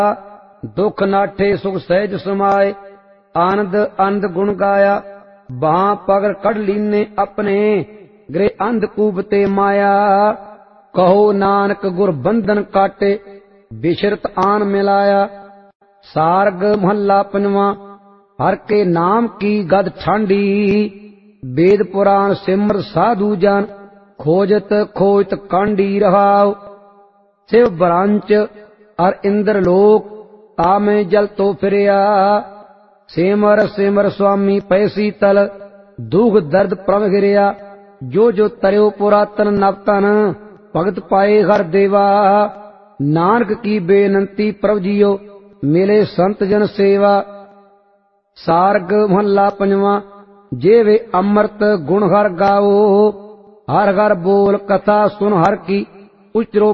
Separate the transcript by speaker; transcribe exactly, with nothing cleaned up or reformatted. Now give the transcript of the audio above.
Speaker 1: दुख नाठे सुख सहज समाए। आनंद आनंद गुण गाया बाह पगर कढ़ लीने अपने। गृह अंधकूप ते माया कहो नानक गुर बंधन काटे। बिशरत आन मिलाया। सारग महला पंजवा। हर के नाम की गद ठांडी। वेद पुराण सिमर साधु जन खोजत खोजत कांडी रहाव। शिव बरांच अर इंद्र लोक तामे जल तो फिरया। सिमर सिमर स्वामी पैसी तल दुख दर्द प्रभ गिरया। जो जो तरयो पुरातन नवतन भगत पाए हर देवा। नानक की बेनंती प्रभ जियो मिले संत जन सेवा। सारग महला पंजवा। जे वे अमृत गुण हर गाओ। हर हर बोल कथा सुन हर की उचरो